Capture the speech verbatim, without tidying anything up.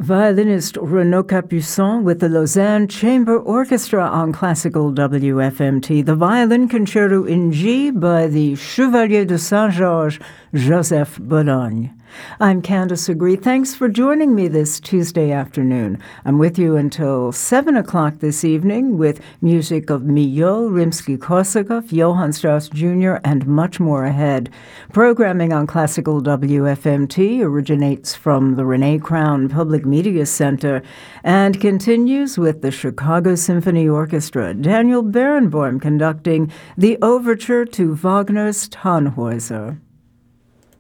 Violinist Renaud Capuçon with the Lausanne Chamber Orchestra on Classical W F M T. The Violin Concerto in G by the Chevalier de Saint-Georges, Joseph Bologne. I'm Candace Agree. Thanks for joining me this Tuesday afternoon. I'm with you until seven o'clock this evening with music of Milhaud, Rimsky-Korsakov, Johann Strauss Junior, and much more ahead. Programming on Classical W F M T originates from the Renee Crown Public Media Center and continues with the Chicago Symphony Orchestra. Daniel Barenboim conducting the overture to Wagner's Tannhäuser.